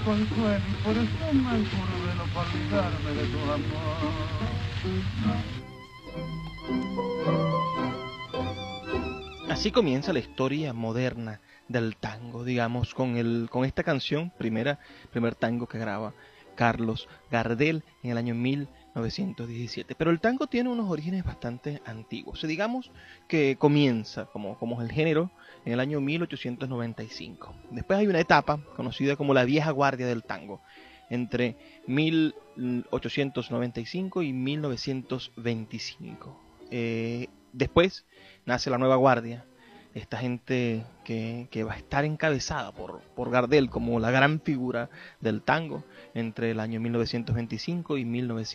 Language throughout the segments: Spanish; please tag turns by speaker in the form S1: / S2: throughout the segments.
S1: consuelo y por eso me encurvelo para olvidarme de tu amor.
S2: Así comienza la historia moderna del tango, digamos, con esta canción, primer tango que graba Carlos Gardel en el año 1917. Pero el tango tiene unos orígenes bastante antiguos. Digamos que comienza como el género en el año 1895. Después hay una etapa conocida como la vieja guardia del tango, entre 1895 y 1925. Después nace la nueva guardia, esta gente que va a estar encabezada por Gardel como la gran figura del tango entre el año 1925 y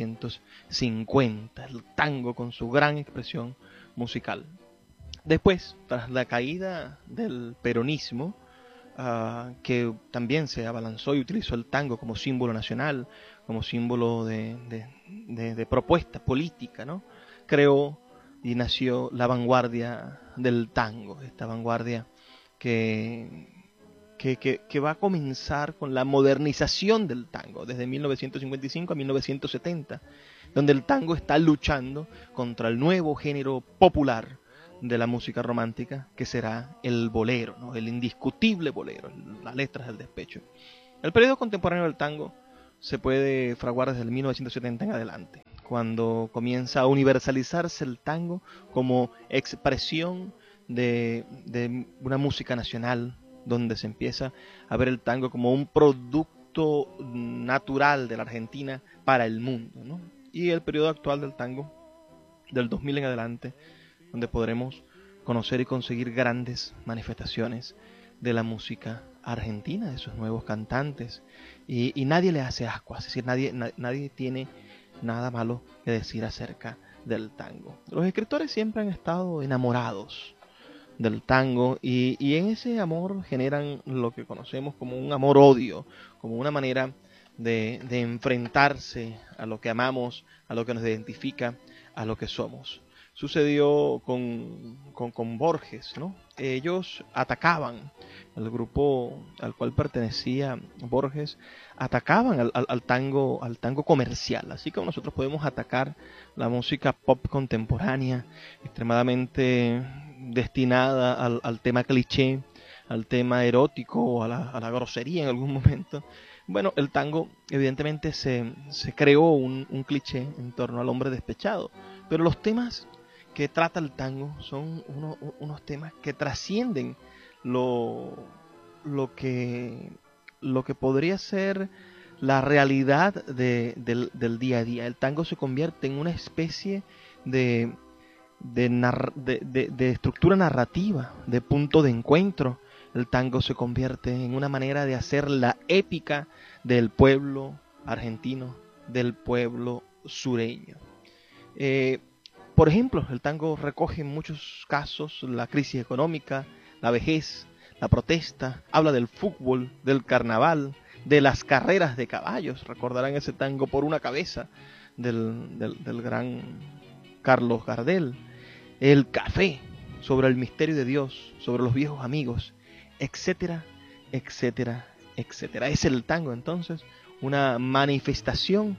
S2: 1950, el tango con su gran expresión musical. Después, tras la caída del peronismo, que también se abalanzó y utilizó el tango como símbolo nacional, como símbolo de propuesta política, ¿no? Creó y nació la vanguardia del tango, esta vanguardia que, que va a comenzar con la modernización del tango, desde 1955 a 1970, donde el tango está luchando contra el nuevo género popular de la música romántica, que será el bolero, ¿no? El indiscutible bolero, las letras del despecho. El periodo contemporáneo del tango se puede fraguar desde el 1970 en adelante, cuando comienza a universalizarse el tango como expresión de una música nacional, donde se empieza a ver el tango como un producto natural de la Argentina para el mundo, ¿no? Y el periodo actual del tango, del 2000 en adelante, donde podremos conocer y conseguir grandes manifestaciones de la música argentina, de sus nuevos cantantes, y nadie le hace ascuas, es decir, nadie tiene nada malo que decir acerca del tango. Los escritores siempre han estado enamorados del tango y en ese amor generan lo que conocemos como un amor-odio, como una manera de enfrentarse a lo que amamos, a lo que nos identifica, a lo que somos. Sucedió con Borges, ¿no? Ellos atacaban, el grupo al cual pertenecía Borges, atacaban al tango comercial, así como nosotros podemos atacar la música pop contemporánea, extremadamente destinada al tema cliché, al tema erótico, a la grosería en algún momento. Bueno, el tango evidentemente se creó un cliché en torno al hombre despechado, pero los temas que trata el tango son unos temas que trascienden lo, lo, que, lo que podría ser la realidad del día a día. El tango se convierte en una especie de, de estructura narrativa, de punto de encuentro. El tango se convierte en una manera de hacer la épica del pueblo argentino, del pueblo sureño. Eh, por ejemplo, el tango recoge en muchos casos la crisis económica, la vejez, la protesta, habla del fútbol, del carnaval, de las carreras de caballos. Recordarán ese tango Por una cabeza del gran Carlos Gardel. El café, sobre el misterio de Dios, sobre los viejos amigos, etcétera, etcétera, etcétera. Es el tango entonces una manifestación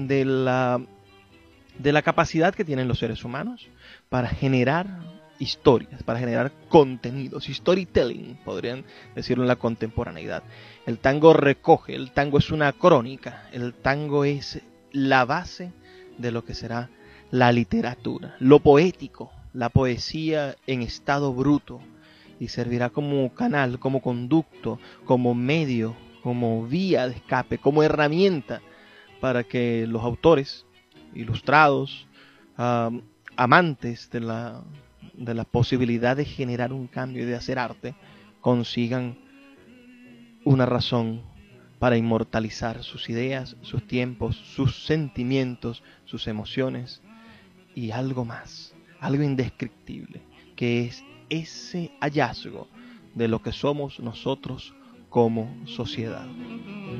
S2: de la capacidad que tienen los seres humanos para generar historias, para generar contenidos, storytelling, podrían decirlo en la contemporaneidad. El tango recoge, el tango es una crónica, el tango es la base de lo que será la literatura, lo poético, la poesía en estado bruto, y servirá como canal, como conducto, como medio, como vía de escape, como herramienta para que los autores ilustrados, amantes de la posibilidad de generar un cambio y de hacer arte, consigan una razón para inmortalizar sus ideas, sus tiempos, sus sentimientos, sus emociones y algo más, algo indescriptible, que es ese hallazgo de lo que somos nosotros como sociedad.